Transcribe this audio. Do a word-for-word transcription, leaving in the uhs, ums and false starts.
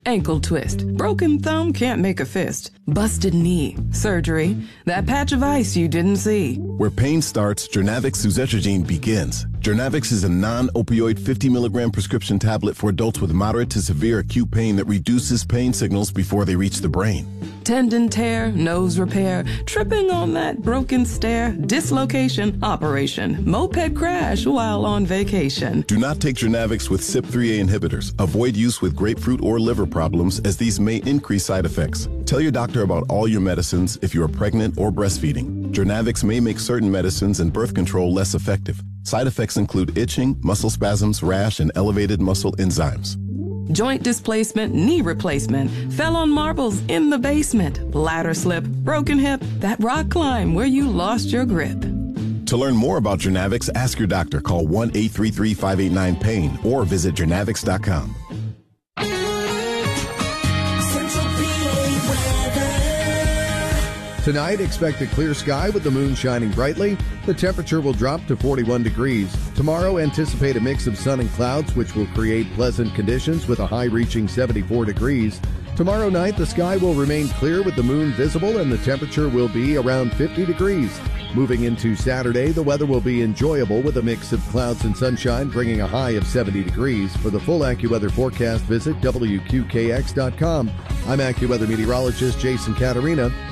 Ankle twist. Broken thumb can't make a fist. Busted knee. Surgery. That patch of ice you didn't see. Where pain starts, Journavx suzetrigine begins. Journavx is a non-opioid fifty milligram prescription tablet for adults with moderate to severe acute pain that reduces pain signals before they reach the brain. Tendon tear, nose repair, tripping on that broken stair, dislocation, operation, moped crash while on vacation. Do not take Journavx with C Y P three A inhibitors. Avoid use with grapefruit or liver problems, as these may increase side effects. Tell your doctor about all your medicines if you are pregnant or breastfeeding. Journavx may make certain medicines and birth control less effective. Side effects include itching, muscle spasms, rash, and elevated muscle enzymes. Joint displacement, knee replacement, fell on marbles in the basement, ladder slip, broken hip, that rock climb where you lost your grip. To learn more about Journavx, ask your doctor. Call one eight three three, five eight nine, pain or visit journavx dot com. Tonight, expect a clear sky with the moon shining brightly. The temperature will drop to forty-one degrees. Tomorrow, anticipate a mix of sun and clouds, which will create pleasant conditions with a high reaching seventy-four degrees. Tomorrow night, the sky will remain clear with the moon visible and the temperature will be around fifty degrees. Moving into Saturday, the weather will be enjoyable with a mix of clouds and sunshine, bringing a high of seventy degrees. For the full AccuWeather forecast, visit W Q K X dot com. I'm AccuWeather meteorologist Jason Caterina.